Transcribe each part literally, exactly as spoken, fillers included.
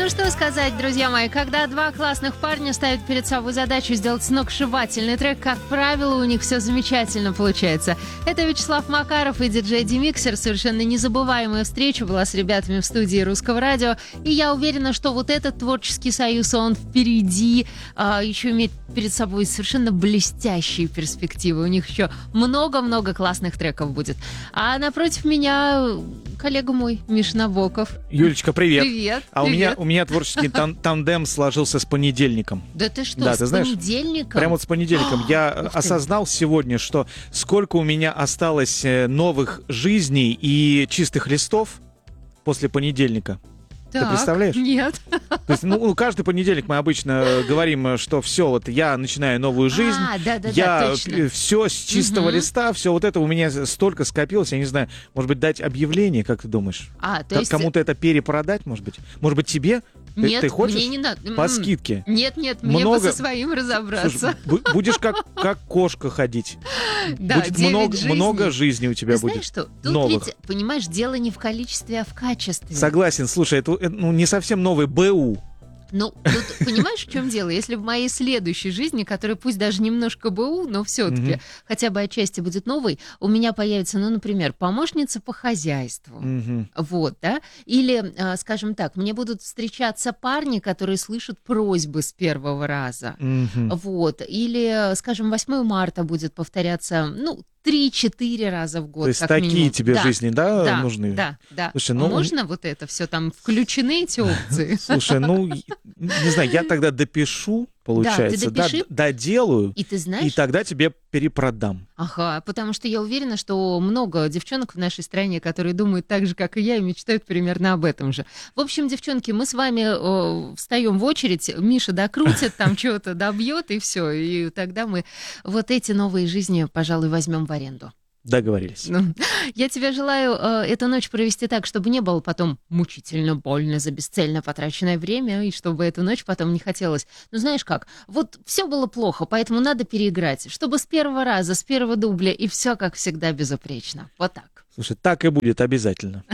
Ну что сказать, друзья мои, когда два классных парня ставят перед собой задачу сделать сногсшибательный трек, как правило, у них все замечательно получается. Это Вячеслав Макаров и диджей Демиксер. Совершенно незабываемая встреча была с ребятами в студии Русского радио. И я уверена, что вот этот творческий союз, он впереди, а, еще имеет перед собой совершенно блестящие перспективы. У них еще много-много классных треков будет. А напротив меня коллега мой, Миша Набоков. Юлечка, привет. Привет. А привет. у меня, у меня творческий тан- тандем сложился с понедельником. Да ты что, да, с ты знаешь, понедельником? Прямо вот с понедельником. Я осознал сегодня, что сколько у меня осталось новых жизней и чистых листов после понедельника. Так, ты представляешь? Нет. То есть, ну, каждый понедельник мы обычно говорим, что все, вот я начинаю новую жизнь, А, да, да, я да, точно. все с чистого Угу. листа, все вот это у меня столько скопилось, я не знаю, может быть, дать объявление, как ты думаешь? А, то есть... Кому-то это перепродать, может быть? Может быть, тебе? Ты, Нет, ты хочешь? мне не надо. По скидке. Нет, нет, мне Много... бы со своим разобраться. Слушай, будешь как, как кошка ходить. Да, будет много, жизней. много жизней у тебя Ты будет. знаешь что? Тут новых. ведь, понимаешь, дело не в количестве, а в качестве. Согласен, слушай, это, это ну, не совсем новый БУ. Ну, тут, понимаешь, в чем дело? Если в моей следующей жизни, которая пусть даже немножко БУ, но все-таки Мгм. хотя бы отчасти будет новой, у меня появится, ну, например, помощница по хозяйству. Мгм. Вот, да? Или, а, скажем так, мне будут встречаться парни, которые слышат просьбы с первого раза. Мгм. Вот. Или, скажем, восьмое марта будет повторяться, ну, три-четыре раза в год. То есть как такие минимум. тебе Да, жизни, да, да, нужны? Да, да. Слушай, ну, Можно вот это все там включены, эти опции? Слушай, ну, не знаю, я тогда допишу, получается, Да, ты допиши. доделаю, И ты и знаешь, тогда тебе перепродам. ага, потому что я уверена, что много девчонок в нашей стране, которые думают так же, как и я, и мечтают примерно об этом же. В общем, девчонки, мы с вами э, встаем в очередь, Миша докрутит, там чего-то добьет, и все. И тогда мы вот эти новые жизни, пожалуй, возьмем в аренду. Договорились. Ну, я тебе желаю э, эту ночь провести так, чтобы не было потом мучительно больно за бесцельно потраченное время, и чтобы эту ночь потом не хотелось. Ну, знаешь как, вот все было плохо, поэтому надо переиграть, чтобы с первого раза, с первого дубля, и все как всегда безупречно. Вот так. Слушай, так и будет обязательно.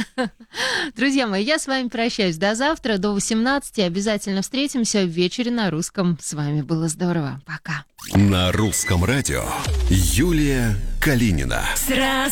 Друзья мои, я с вами прощаюсь до завтра, до восемнадцати. Обязательно встретимся в вечере на русском. С вами было здорово. Пока. На русском радио Юлия Калинина. Сразу